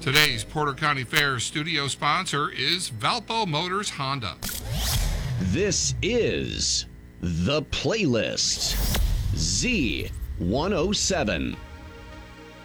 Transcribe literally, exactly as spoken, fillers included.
Today's Porter County Fair studio sponsor is Valpo Motors Honda. This is The Playlist. Z one oh seven.